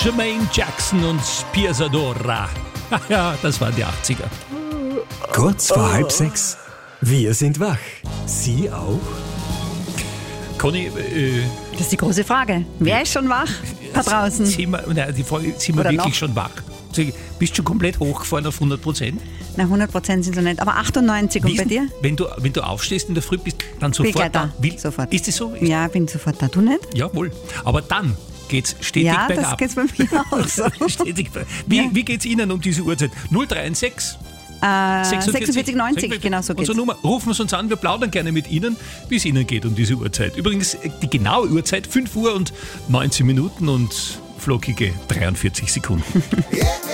Jermaine Jackson und Piazzadora. Ja, das waren die 80er. Kurz vor 5:30. Wir sind wach. Sie auch? Conny, Das ist die große Frage. Wer ist schon wach da draußen? die Frage, sind wir Oder wirklich noch? schon wach? Bist du schon komplett hochgefahren auf 100%? Na, 100% sind so nicht, aber 98 und bei dir? Wenn du aufstehst in der Früh, bist dann Bin sofort gleich da. Sofort. Ist das so? Ja, bin sofort da. Du nicht? Jawohl. Aber dann geht's stetig Ja, das bergab. geht's bei mir auch so. Stetig wie geht's Ihnen um diese Uhrzeit? 036 46, 90, genau so geht's. Unsere Nummer, rufen Sie uns an, wir plaudern gerne mit Ihnen, wie es Ihnen geht um diese Uhrzeit. Übrigens, die genaue Uhrzeit, 5 Uhr und 19 Minuten und flockige 43 Sekunden.